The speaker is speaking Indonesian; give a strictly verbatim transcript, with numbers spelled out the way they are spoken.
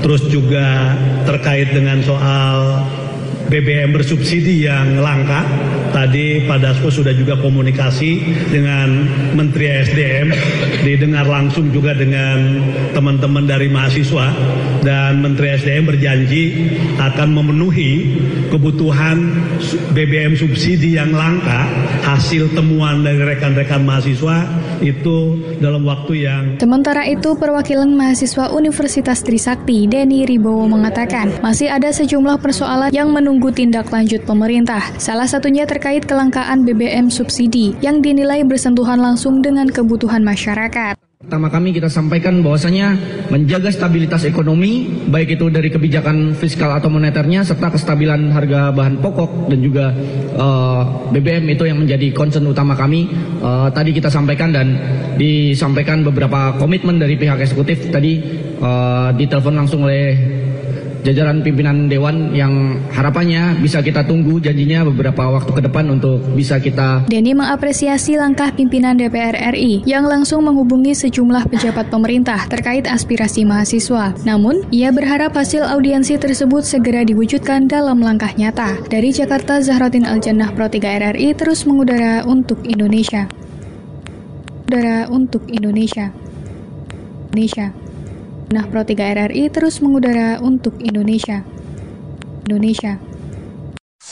terus juga terkait dengan soal B B M bersubsidi yang langka. Tadi Pak Dasko sudah juga komunikasi dengan Menteri S D M, didengar langsung juga dengan teman-teman dari mahasiswa, dan Menteri S D M berjanji akan memenuhi kebutuhan B B M subsidi yang langka hasil temuan dari rekan-rekan mahasiswa itu dalam waktu yang... Sementara itu, perwakilan mahasiswa Universitas Trisakti, Denny Ribowo mengatakan masih ada sejumlah persoalan yang menunggu tindak lanjut pemerintah. Salah satunya terkait kelangkaan B B M subsidi yang dinilai bersentuhan langsung dengan kebutuhan masyarakat. Pertama kami kita sampaikan bahwasanya menjaga stabilitas ekonomi, baik itu dari kebijakan fiskal atau moneternya, serta kestabilan harga bahan pokok dan juga uh, B B M itu yang menjadi concern utama kami. Uh, tadi kita sampaikan dan disampaikan beberapa komitmen dari pihak eksekutif tadi uh, ditelepon langsung oleh jajaran pimpinan Dewan yang harapannya bisa kita tunggu janjinya beberapa waktu ke depan untuk bisa kita... Denny mengapresiasi langkah pimpinan D P R R I yang langsung menghubungi sejumlah pejabat pemerintah terkait aspirasi mahasiswa. Namun, ia berharap hasil audiensi tersebut segera diwujudkan dalam langkah nyata. Dari Jakarta, Zahrotin Aljannah, Pro tiga R R I terus mengudara untuk Indonesia. Udara untuk Indonesia. Indonesia. Nah, Pro tiga R R I terus mengudara untuk Indonesia. Indonesia.